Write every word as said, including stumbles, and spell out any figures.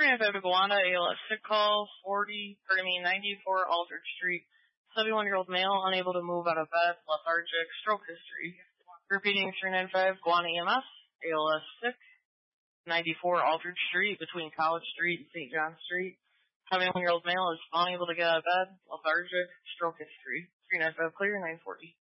three nine five to Gowanda, A L S sick call, forty, pardon me, ninety-four Aldrich Street. seventy-one-year-old male, unable to move out of bed, lethargic, stroke history. Repeating three nine five, Gowanda E M S, A L S sick, ninety-four Aldrich Street, between College Street and Saint John Street. seventy-one-year-old male is unable to get out of bed, lethargic, stroke history. three nine five clear, nine forty.